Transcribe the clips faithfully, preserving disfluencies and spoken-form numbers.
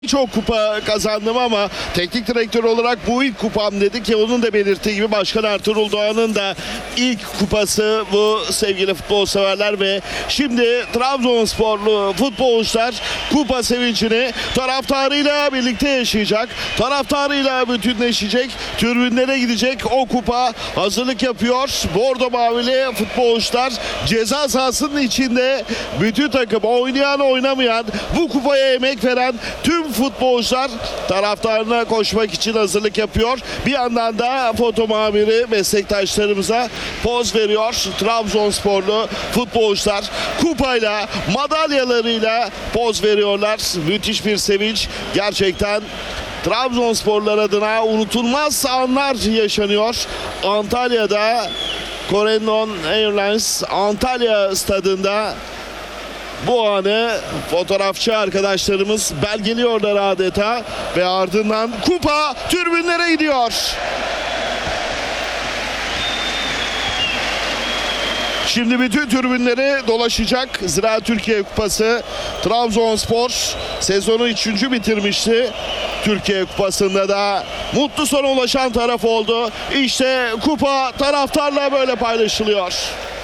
Çok kupa kazandım ama teknik direktör olarak bu ilk kupam dedi ki onun da belirttiği gibi Başkan Ertuğrul Doğan'ın da ilk kupası bu sevgili futbol severler ve şimdi Trabzonsporlu futbolcular kupa sevincini taraftarıyla birlikte yaşayacak. Taraftarıyla bütünleşecek. Tribünlere gidecek. O kupa hazırlık yapıyor. Bordo mavili futbolcular ceza sahasının içinde bütün takım oynayan oynamayan bu kupaya emek veren tüm futbolcular taraftarına koşmak için hazırlık yapıyor. Bir yandan da foto muhabiri meslektaşlarımıza poz veriyor. Trabzonsporlu futbolcular kupayla, madalyalarıyla poz veriyorlar. Müthiş bir sevinç. Gerçekten Trabzonsporlar adına unutulmaz anlar yaşanıyor. Antalya'da Corendon Airlines Antalya stadında bu anı fotoğrafçı arkadaşlarımız belgeliyorlar adeta ve ardından kupa tribünlere gidiyor. Şimdi bütün tribünleri dolaşacak. Ziraat Türkiye Kupası. Trabzonspor sezonu üçüncü bitirmişti. Türkiye Kupası'nda da mutlu sona ulaşan taraf oldu. İşte kupa taraftarla böyle paylaşılıyor.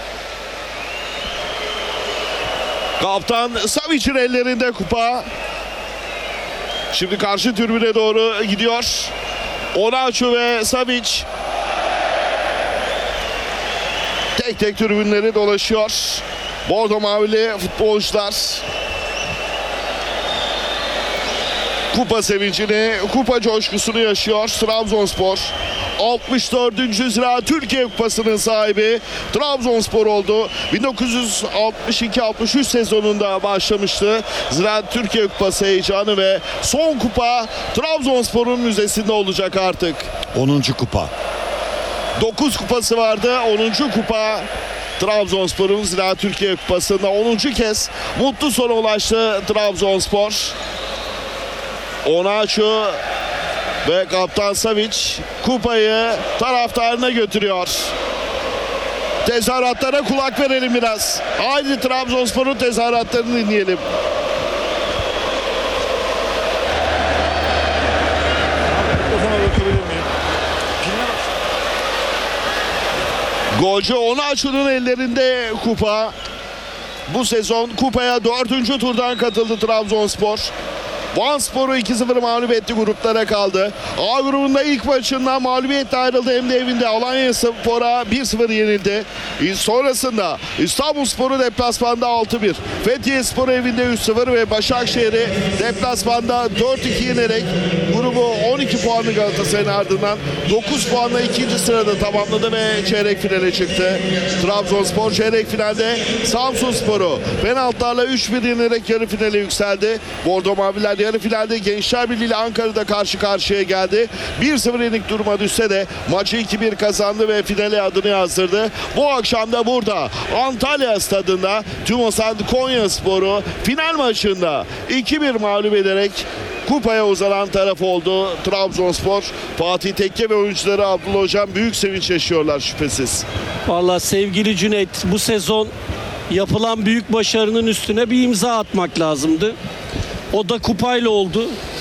Kaptan Savic'in ellerinde kupa. Şimdi karşı tribüne doğru gidiyor. Onaçu ve Savic tek tek tribünleri dolaşıyor. Bordo mavili futbolcular kupa sevincini, kupa coşkusunu yaşıyor. Trabzonspor altmış dördüncü Ziraat Türkiye Kupası'nın sahibi Trabzonspor oldu. bin dokuz yüz altmış iki altmış üç sezonunda başlamıştı Ziraat Türkiye Kupası heyecanı ve son kupa Trabzonspor'un müzesinde olacak artık. onuncu kupa. dokuz kupası vardı. onuncu kupa Trabzonspor'un Ziraat Türkiye Kupası'nda onuncu kez mutlu sona ulaştı Trabzonspor. Onaçu ve Kaptan Savic kupayı taraftarına götürüyor. Tezahüratlara kulak verelim biraz. Haydi Trabzonspor'un tezahüratlarını dinleyelim. Golcü Onaçu'nun ellerinde kupa. Bu sezon kupaya dördüncü turdan katıldı Trabzonspor. Vanspor'u iki sıfır mağlup etti, gruplara kaldı. A grubunda ilk maçından mağlubiyetle ayrıldı, hem de evinde Alanyaspor'a bir sıfır yenildi. Sonrasında İstanbulspor'u deplasmanda altı bir, Fethiyespor'u evinde üç sıfır ve Başakşehir'i deplasmanda dört iki yenerek grubu on iki puanlı Galatasaray'ın ardından dokuz puanla ikinci sırada tamamladı ve çeyrek finale çıktı. Trabzonspor çeyrek finalde Samsunspor'u penaltılarla üç bir yenerek yarı finale yükseldi. Bordo Maviler yarı finalde Gençler Birliği ile Ankara'da karşı karşıya geldi. bir sıfır yenik duruma düşse de maçı iki bir kazandı ve finale adını yazdırdı. Bu akşam da burada Antalya stadında TÜMOSAD Konyaspor'u final maçında iki bir mağlup ederek kupaya uzanan taraf oldu Trabzonspor. Fatih Tekke ve oyuncuları Abdullah Hocam büyük sevinç yaşıyorlar şüphesiz. Vallahi sevgili Cüneyt, bu sezon yapılan büyük başarının üstüne bir imza atmak lazımdı. O da kupayla oldu.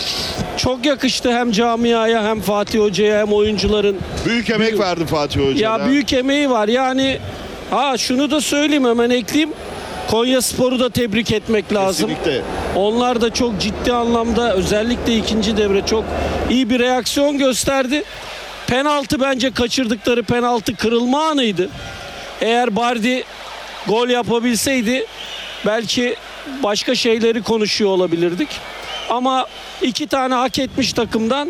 Çok yakıştı hem camiaya hem Fatih Hoca'ya hem oyuncuların. Büyük emek büyük, verdi Fatih Hoca'ya. Ya büyük emeği var. Yani ha şunu da söyleyeyim, hemen ekleyeyim. Konyaspor'u da tebrik etmek lazım. Kesinlikle. Onlar da çok ciddi anlamda özellikle ikinci devre çok iyi bir reaksiyon gösterdi. Penaltı, bence kaçırdıkları penaltı kırılma anıydı. Eğer Bardi gol yapabilseydi belki başka şeyleri konuşuyor olabilirdik. Ama iki tane hak etmiş takımdan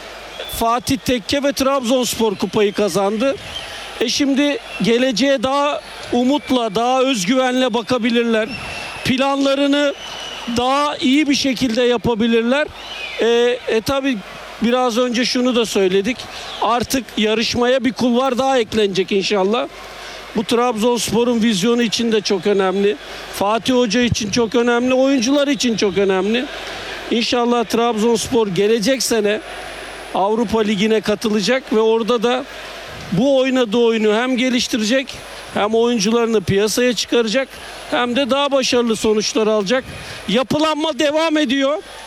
Fatih Tekke ve Trabzonspor kupayı kazandı. E şimdi geleceğe daha umutla, daha özgüvenle bakabilirler. Planlarını daha iyi bir şekilde yapabilirler. E, e tabi biraz önce şunu da söyledik. Artık yarışmaya bir kulvar daha eklenecek inşallah. Bu Trabzonspor'un vizyonu için de çok önemli. Fatih Hoca için çok önemli. Oyuncular için çok önemli. İnşallah Trabzonspor gelecek sene Avrupa Ligi'ne katılacak ve orada da bu oynadığı oyunu hem geliştirecek hem oyuncularını piyasaya çıkaracak hem de daha başarılı sonuçlar alacak. Yapılanma devam ediyor.